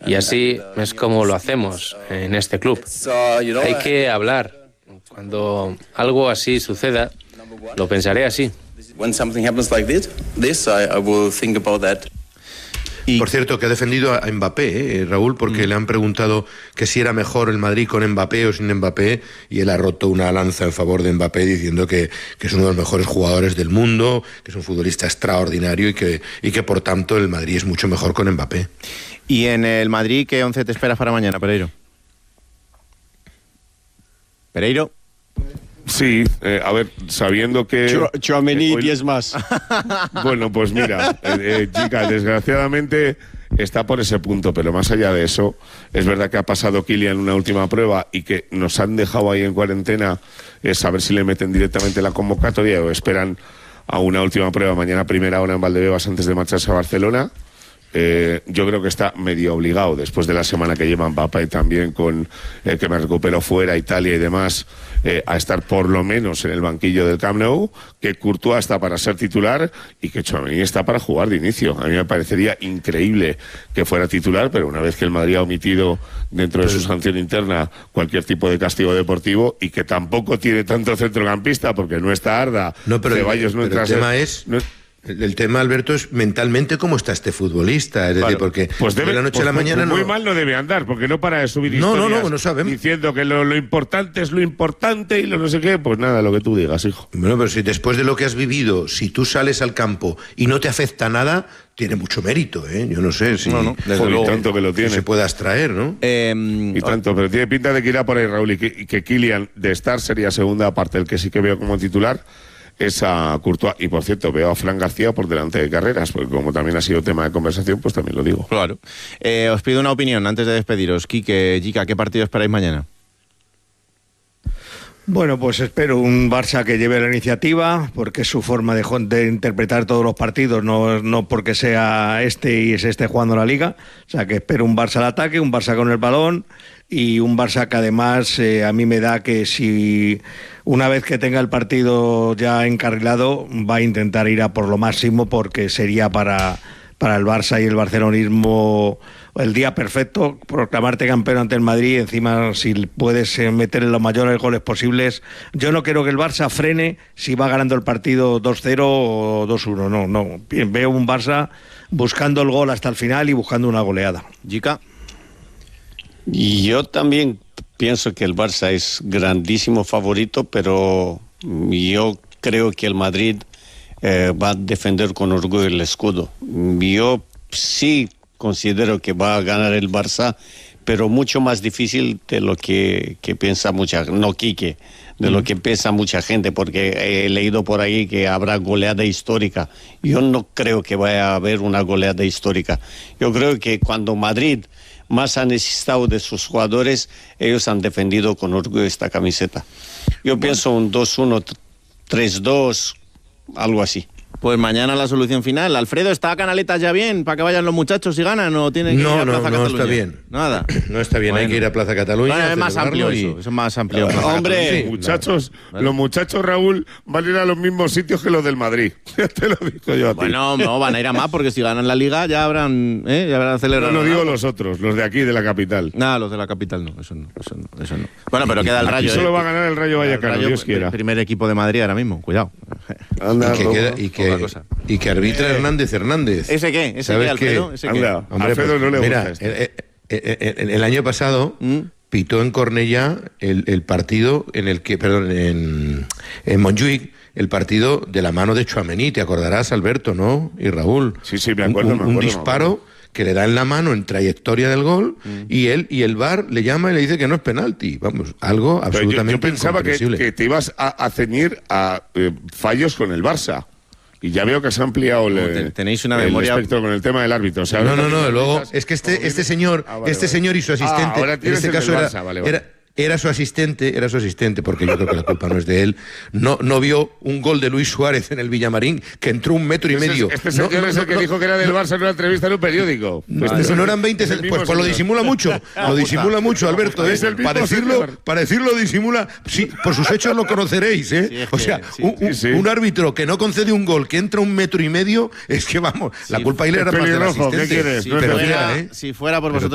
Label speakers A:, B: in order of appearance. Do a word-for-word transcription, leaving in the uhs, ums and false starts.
A: Y así es como lo hacemos en este club. Hay que hablar. Cuando algo así suceda, lo pensaré así.
B: Y por cierto, que ha defendido a Mbappé, ¿eh, Raúl? Porque mm. le han preguntado que si era mejor el Madrid con Mbappé o sin Mbappé, y él ha roto una lanza en favor de Mbappé diciendo que, que es uno de los mejores jugadores del mundo, que es un futbolista extraordinario y que, y que por tanto el Madrid es mucho mejor con Mbappé.
C: ¿Y en el Madrid qué once te esperas para mañana, Pereiro? Pereiro.
D: Sí, eh, a ver, sabiendo que...
E: Tchouaméni, diez más.
D: Bueno, pues mira, eh, eh, chica, desgraciadamente está por ese punto, pero más allá de eso, es verdad que ha pasado Kylian una última prueba y que nos han dejado ahí en cuarentena, es a ver si le meten directamente la convocatoria o esperan a una última prueba mañana a primera hora en Valdebebas antes de marcharse a Barcelona. Eh, yo creo que está medio obligado después de la semana que lleva Mbappé también con eh, que me recuperó fuera Italia y demás, eh, a estar por lo menos en el banquillo del Camp Nou, que Courtois está para ser titular y que Tchouaméni está para jugar de inicio. A mí me parecería increíble que fuera titular, pero una vez que el Madrid ha omitido dentro de su sanción interna cualquier tipo de castigo deportivo y que tampoco tiene tanto centrocampista porque no está Arda,
B: no, pero
D: Ceballos no entra.
B: El tema es... No, El tema, Alberto, es mentalmente cómo está este futbolista. Es decir, claro, porque
D: pues debe,
B: de la noche
D: pues
B: a la mañana
D: muy
B: no...
D: mal no debe andar, porque no para de subir
B: no,
D: historias
B: no, no, no sabemos.
D: diciendo que lo, lo importante es lo importante y lo no sé qué. Pues nada, lo que tú digas, hijo.
B: Bueno, pero si después de lo que has vivido, si tú sales al campo y no te afecta nada, tiene mucho mérito, ¿eh? Yo no sé si...
D: No, no, desde luego, y tanto que lo tiene.
B: Se puede abstraer, ¿no?
C: Eh,
D: y tanto, pero tiene pinta de que irá por ahí, Raúl, y que, y que Kylian de estar sería segunda, aparte del que sí que veo como titular, es a Courtois. Y por cierto, veo a Fran García por delante de Carreras, porque como también ha sido tema de conversación, pues también lo digo.
C: Claro. Eh, os pido una opinión antes de despediros. Quique, Jica, ¿qué partido esperáis mañana?
F: Bueno, pues espero un Barça que lleve la iniciativa, porque es su forma de, de interpretar todos los partidos, no, no porque sea este y es este jugando la Liga. O sea, que espero un Barça al ataque, un Barça con el balón y un Barça que además eh, a mí me da que si una vez que tenga el partido ya encarrilado va a intentar ir a por lo máximo, porque sería para, para el Barça y el barcelonismo el día perfecto, proclamarte campeón ante el Madrid, encima si puedes meter los mayores goles posibles. Yo no quiero que el Barça frene si va ganando el partido dos cero o dos uno, no, no. Veo un Barça buscando el gol hasta el final y buscando una goleada.
C: Jica.
E: Y yo también pienso que el Barça es grandísimo favorito, pero yo creo que el Madrid eh, va a defender con orgullo el escudo. Yo sí considero que va a ganar el Barça, pero mucho más difícil de lo que, que piensa mucha, no Quique, de lo que piensa mucha gente, porque he leído por ahí que habrá goleada histórica. Yo no creo que vaya a haber una goleada histórica. Yo creo que cuando Madrid más ha necesitado de sus jugadores, ellos han defendido con orgullo esta camiseta. Yo bueno. pienso un dos uno, tres dos, algo así.
C: Pues mañana la solución final. Alfredo, ¿está Canaletas ya bien para que vayan los muchachos y ganan o tiene que
B: no,
C: ir a Plaza
B: no,
C: Cataluña?
B: No, está bien.
C: Nada.
B: No está bien, bueno. Hay que ir a Plaza Cataluña.
C: Bueno, es más amplio
B: y...
C: eso, eso es más amplio.
B: Ah,
E: hombre,
D: sí, muchachos, claro. Los muchachos, Raúl, van a ir a los mismos sitios que los del Madrid. Ya te lo digo yo a ti.
C: Bueno, no, van a ir a más porque si ganan la Liga ya habrán, ¿eh? ya habrán celebrado.
D: No, no digo los otros, los de aquí, de la capital.
C: Nada, los de la capital no, eso no, eso no. Eso no. Bueno, pero queda el Rayo.
D: Aquí solo
C: eh,
D: va a ganar el Rayo Vallecano,
C: el Rayo,
D: Dios quiera.
C: El primer equipo de Madrid ahora mismo, cuidado.
B: Anda, y que, queda, y que, y que arbitra eh, Hernández Hernández.
C: ¿Ese qué? ¿Ese qué, Alfredo? ¿Ese qué?
D: Anda, Hombre, Alfredo pues, no le
B: mira,
D: gusta este.
B: el, el, el, el año pasado ¿Mm? pitó en Cornellá el, el partido en el que, perdón, en, en Montjuic, el partido de la mano de Tchouaméni, te acordarás, Alberto, ¿no? Y Raúl.
D: Sí, sí, me acuerdo,
B: un,
D: me acuerdo,
B: un disparo que le da en la mano en trayectoria del gol mm. y él y el V A R le llama y le dice que no es penalti. Vamos, algo absolutamente
D: yo, yo pensaba que, que te ibas a, a ceñir a eh, fallos con el Barça. Y ya veo que se ha ampliado el,
C: tenéis una
D: el
C: memoria
D: espectro con el tema del árbitro. O sea,
B: no, no, no, luego es que este, este señor, ah, vale, este vale. señor y su asistente,
D: ah,
B: en este caso
D: Barça,
B: era,
D: vale, vale.
B: era Era su asistente, era su asistente, porque yo creo que la culpa no es de él. No, no vio un gol de Luis Suárez en el Villamarín, que entró un metro y
D: este
B: medio.
D: Este señor no, no, es el que no, dijo que era del Barça en una entrevista en un periódico.
B: No, este no eran veinte, pues, pues lo disimula mucho, lo disimula mucho, Alberto. ¿eh? Para decirlo, para decirlo disimula, sí, por sus hechos lo conoceréis, ¿eh? Sí, o sea, sí, un, sí. un árbitro que no concede un gol, que entra un metro y medio, es que vamos, sí, la culpa ahí le era más del asistente.
C: Si, fuera, ¿eh? si fuera por vosotros.